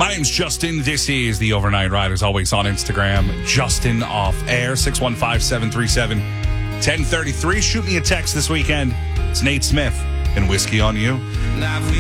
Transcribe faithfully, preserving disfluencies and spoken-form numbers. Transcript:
My name's Justin. This is the Overnight Ride. As always on Instagram, Justin Off Air, six one five, seven three seven, one zero three three. Shoot me a text this weekend. It's Nate Smith and Whiskey on You.